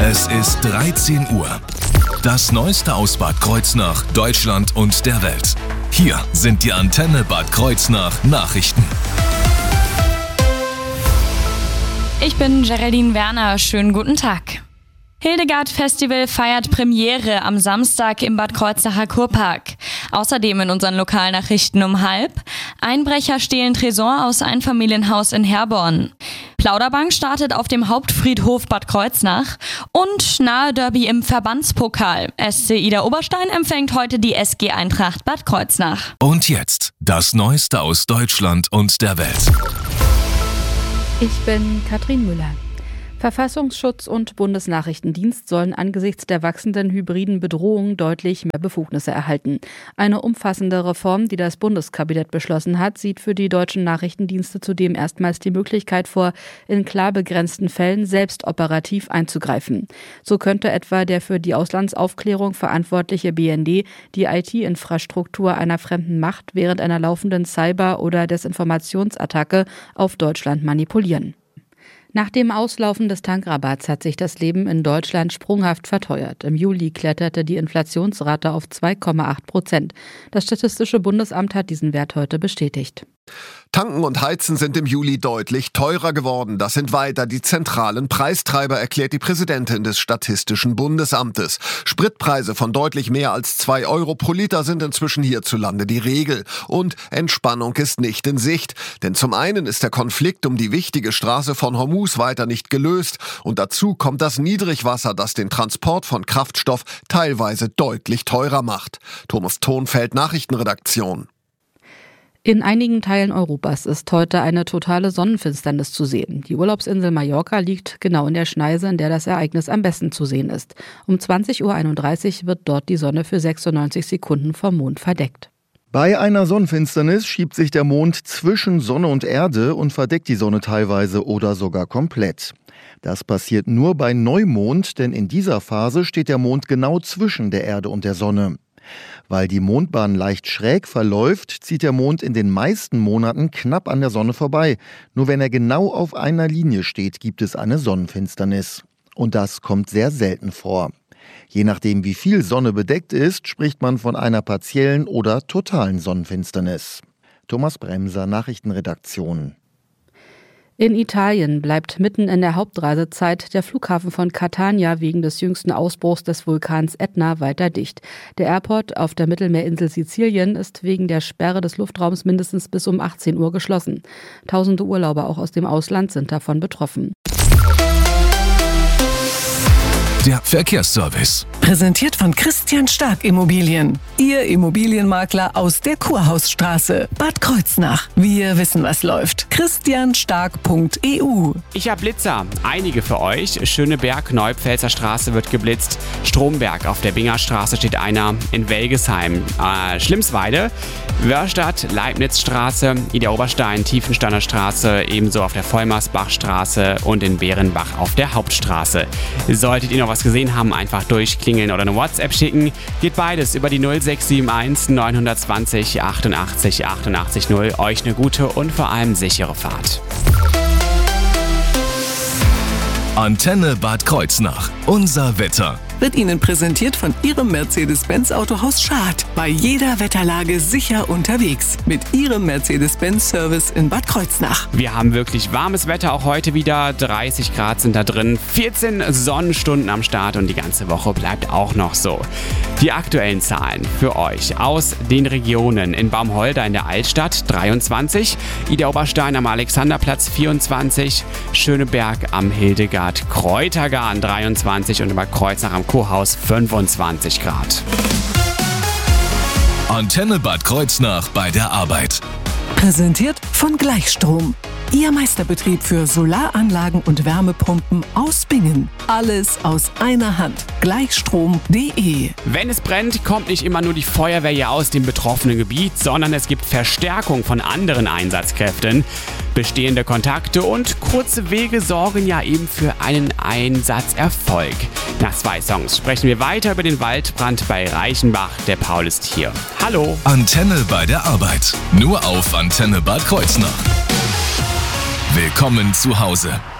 Es ist 13 Uhr. Das Neueste aus Bad Kreuznach, Deutschland und der Welt. Hier sind die Antenne Bad Kreuznach Nachrichten. Ich bin Geraldine Werner. Schönen guten Tag. Hildegard Festival feiert Premiere am Samstag im Bad Kreuznacher Kurpark. Außerdem in unseren Lokalnachrichten um 12:30. Einbrecher stehlen Tresor aus Einfamilienhaus in Herborn. Plauderbank startet auf dem Hauptfriedhof Bad Kreuznach. Und Nahe-Derby im Verbandspokal. SC Ida Oberstein empfängt heute die SG Eintracht Bad Kreuznach. Und jetzt das Neueste aus Deutschland und der Welt. Ich bin Katrin Müller. Verfassungsschutz und Bundesnachrichtendienst sollen angesichts der wachsenden hybriden Bedrohung deutlich mehr Befugnisse erhalten. Eine umfassende Reform, die das Bundeskabinett beschlossen hat, sieht für die deutschen Nachrichtendienste zudem erstmals die Möglichkeit vor, in klar begrenzten Fällen selbst operativ einzugreifen. So könnte etwa der für die Auslandsaufklärung verantwortliche BND die IT-Infrastruktur einer fremden Macht während einer laufenden Cyber- oder Desinformationsattacke auf Deutschland manipulieren. Nach dem Auslaufen des Tankrabatts hat sich das Leben in Deutschland sprunghaft verteuert. Im Juli kletterte die Inflationsrate auf 2,8%. Das Statistische Bundesamt hat diesen Wert heute bestätigt. Tanken und Heizen sind im Juli deutlich teurer geworden. Das sind weiter die zentralen Preistreiber, erklärt die Präsidentin des Statistischen Bundesamtes. Spritpreise von deutlich mehr als 2 Euro pro Liter sind inzwischen hierzulande die Regel. Und Entspannung ist nicht in Sicht. Denn zum einen ist der Konflikt um die wichtige Straße von Hormuz weiter nicht gelöst. Und dazu kommt das Niedrigwasser, das den Transport von Kraftstoff teilweise deutlich teurer macht. Thomas Thonfeld, Nachrichtenredaktion. In einigen Teilen Europas ist heute eine totale Sonnenfinsternis zu sehen. Die Urlaubsinsel Mallorca liegt genau in der Schneise, in der das Ereignis am besten zu sehen ist. Um 20:31 Uhr wird dort die Sonne für 96 Sekunden vom Mond verdeckt. Bei einer Sonnenfinsternis schiebt sich der Mond zwischen Sonne und Erde und verdeckt die Sonne teilweise oder sogar komplett. Das passiert nur bei Neumond, denn in dieser Phase steht der Mond genau zwischen der Erde und der Sonne. Weil die Mondbahn leicht schräg verläuft, zieht der Mond in den meisten Monaten knapp an der Sonne vorbei. Nur wenn er genau auf einer Linie steht, gibt es eine Sonnenfinsternis. Und das kommt sehr selten vor. Je nachdem, wie viel Sonne bedeckt ist, spricht man von einer partiellen oder totalen Sonnenfinsternis. Thomas Bremser, Nachrichtenredaktion. In Italien bleibt mitten in der Hauptreisezeit der Flughafen von Catania wegen des jüngsten Ausbruchs des Vulkans Ätna weiter dicht. Der Airport auf der Mittelmeerinsel Sizilien ist wegen der Sperre des Luftraums mindestens bis um 18 Uhr geschlossen. Tausende Urlauber auch aus dem Ausland sind davon betroffen. Der Verkehrsservice. Präsentiert von Christian Stark Immobilien. Ihr Immobilienmakler aus der Kurhausstraße, Bad Kreuznach. Wir wissen, was läuft. christianstark.eu. Ich hab Blitzer. Einige für euch. Schöneberg-Neupfälzer Straße wird geblitzt. Stromberg auf der Bingerstraße steht einer. In Welgesheim. Schlimmsweide. Wörstadt, Leibnizstraße, Ida Oberstein, Tiefensteiner Straße, ebenso auf der Vollmersbachstraße und in Bärenbach auf der Hauptstraße. Solltet ihr noch was gesehen haben, einfach durchklingeln oder eine WhatsApp schicken. Geht beides über die 0671 920 88 88 0. Euch eine gute und vor allem sichere Fahrt. Antenne Bad Kreuznach. Unser Wetter. Wird Ihnen präsentiert von Ihrem Mercedes-Benz Autohaus Schad. Bei jeder Wetterlage sicher unterwegs. Mit Ihrem Mercedes-Benz-Service in Bad Kreuznach. Wir haben wirklich warmes Wetter auch heute wieder. 30 Grad sind da drin. 14 Sonnenstunden am Start und die ganze Woche bleibt auch noch so. Die aktuellen Zahlen für euch aus den Regionen. In Baumholder in der Altstadt 23. Ida Oberstein am Alexanderplatz 24. Schöneberg am Hildegard-Kräutergarten 23 und in Bad Kreuznach am Kurhaus 25 Grad. Antenne Bad Kreuznach bei der Arbeit. Präsentiert von Gleichstrom. Ihr Meisterbetrieb für Solaranlagen und Wärmepumpen aus Bingen. Alles aus einer Hand. Gleichstrom.de. Wenn es brennt, kommt nicht immer nur die Feuerwehr hier aus dem betroffenen Gebiet, sondern es gibt Verstärkung von anderen Einsatzkräften. Bestehende Kontakte und kurze Wege sorgen ja eben für einen Einsatzerfolg. Nach 2 Songs sprechen wir weiter über den Waldbrand bei Reichenbach. Der Paul ist hier. Hallo. Antenne bei der Arbeit. Nur auf Antenne Bad Kreuznach. Willkommen zu Hause.